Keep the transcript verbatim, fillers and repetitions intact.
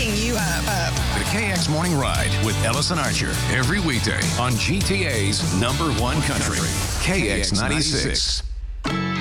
waking you up. up. The K X Morning Ride with Ellison Archer. Every weekday on G T A's number one country, K X ninety-six.